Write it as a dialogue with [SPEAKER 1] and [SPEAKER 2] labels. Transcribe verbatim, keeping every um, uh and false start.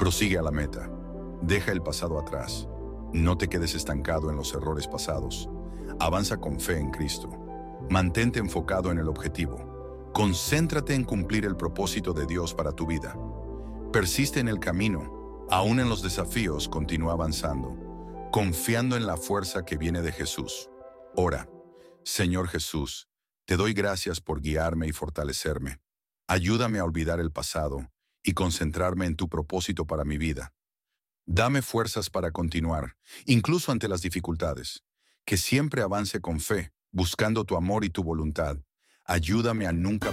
[SPEAKER 1] Prosigue a la meta. Deja el pasado atrás. No te quedes estancado en los errores pasados. Avanza con fe en Cristo. Mantente enfocado en el objetivo. Concéntrate en cumplir el propósito de Dios para tu vida. Persiste en el camino. Aún en los desafíos, continúa avanzando, confiando en la fuerza que viene de Jesús. Ora: Señor Jesús, te doy gracias por guiarme y fortalecerme. Ayúdame a olvidar el pasado y concentrarme en tu propósito para mi vida. Dame fuerzas para continuar, incluso ante las dificultades. Que siempre avance con fe, buscando tu amor y tu voluntad. Ayúdame a nunca